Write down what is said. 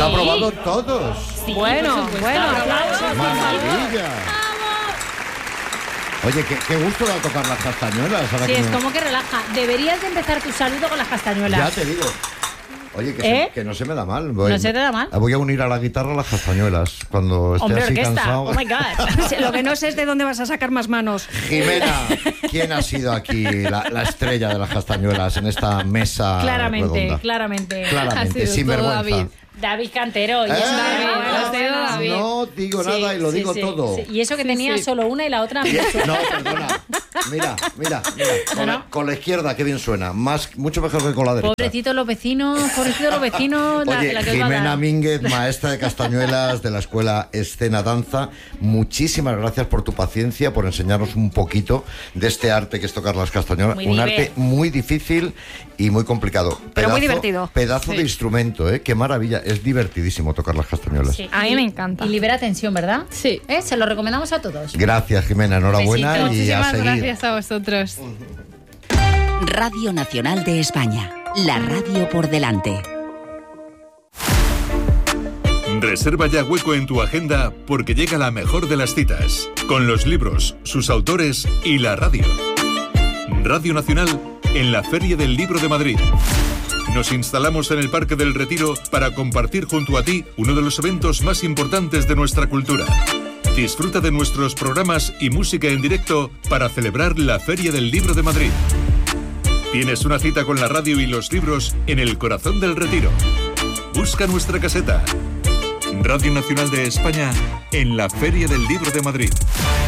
ha aprobado todos. Sí, Bueno, aplausos. ¡Maravilla! Oye, qué gusto da tocar las castañuelas. Ahora Sí, que es como que relaja. Deberías de empezar tu saludo con las castañuelas. Ya te digo. Oye, que no se me da mal. ¿No se te da mal? Voy a unir a la guitarra las castañuelas cuando esté Hombre, así orquesta. cansado. Oh my God. Lo que no sé es de dónde vas a sacar más manos. Jimena, ¿quién ha sido aquí la estrella de las castañuelas en esta mesa redonda? Claramente. Claramente, Ha sido sin todo vergüenza. David. David Cantero. Y eso ha sido David. No digo nada y lo digo todo. Y eso que tenía solo una y la otra. No, perdona. Mira. Con la izquierda, qué bien suena. Mucho mejor que con la derecha. Pobrecitos los vecinos. Oye, la que os va a Jimena dar. Mínguez, maestra de castañuelas de la Escuela Escena Danza, muchísimas gracias por tu paciencia, por enseñarnos un poquito de este arte que es tocar las castañuelas. Muy arte muy difícil y muy complicado. Pero muy divertido. Pedazo de instrumento, ¿eh? Qué maravilla. Es divertidísimo tocar las castañuelas. Sí. A mí me encanta. Y libera tensión, ¿verdad? Sí. Se lo recomendamos a todos. Gracias, Jimena. Enhorabuena Besito. y a Muchísimas seguir. gracias a vosotros. Radio Nacional de España. La radio por delante. Reserva ya hueco en tu agenda porque llega la mejor de las citas, con los libros, sus autores y la radio. Radio Nacional en la Feria del Libro de Madrid. Nos instalamos en el Parque del Retiro para compartir junto a ti uno de los eventos más importantes de nuestra cultura. Disfruta de nuestros programas y música en directo para celebrar la Feria del Libro de Madrid. Tienes una cita con la radio y los libros en el corazón del Retiro. Busca nuestra caseta. Radio Nacional de España en la Feria del Libro de Madrid.